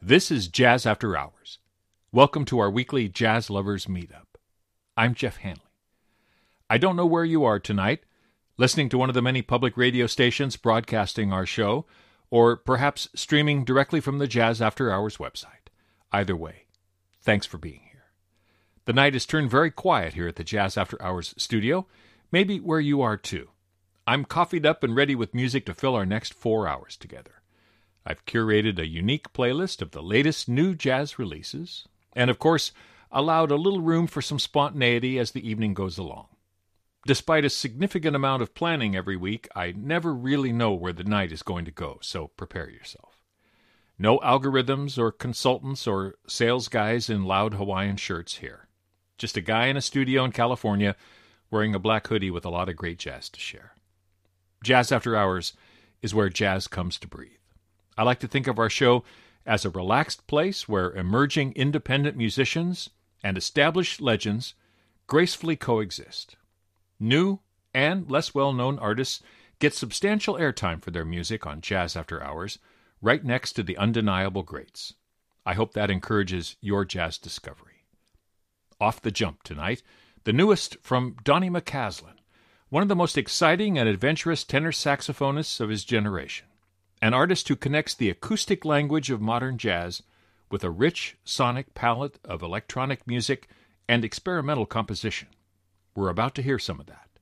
This is Jazz After Hours. Welcome to our weekly Jazz Lovers Meetup. I'm Jeff Hanley. I don't know where you are tonight, listening to one of the many public radio stations broadcasting our show, or perhaps streaming directly from the Jazz After Hours website. Either way, thanks for being here. The night has turned very quiet here at the Jazz After Hours studio, maybe where you are too. I'm coffeed up and ready with music to fill our next 4 hours together. I've curated a unique playlist of the latest new jazz releases, and of course, allowed a little room for some spontaneity as the evening goes along. Despite a significant amount of planning every week, I never really know where the night is going to go, so prepare yourself. No algorithms or consultants or sales guys in loud Hawaiian shirts here. Just a guy in a studio in California wearing a black hoodie with a lot of great jazz to share. Jazz After Hours is where jazz comes to breathe. I like to think of our show as a relaxed place where emerging independent musicians and established legends gracefully coexist. New and less well-known artists get substantial airtime for their music on Jazz After Hours, right next to the undeniable greats. I hope that encourages your jazz discovery. Off the jump tonight, the newest from Donny McCaslin, one of the most exciting and adventurous tenor saxophonists of his generation. An artist who connects the acoustic language of modern jazz with a rich sonic palette of electronic music and experimental composition. We're about to hear some of that.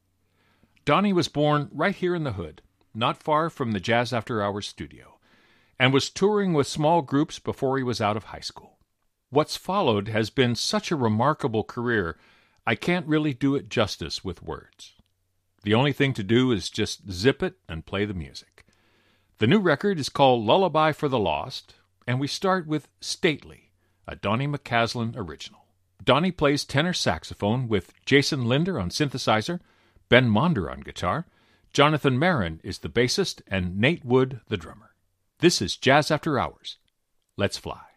Donny was born right here in the Hood, not far from the Jazz After Hours studio, and was touring with small groups before he was out of high school. What's followed has been such a remarkable career, I can't really do it justice with words. The only thing to do is just zip it and play the music. The new record is called Lullaby for the Lost, and we start with Stately, a Donny McCaslin original. Donny plays tenor saxophone with Jason Linder on synthesizer, Ben Monder on guitar, Jonathan Marin is the bassist, and Nate Wood the drummer. This is Jazz After Hours. Let's fly.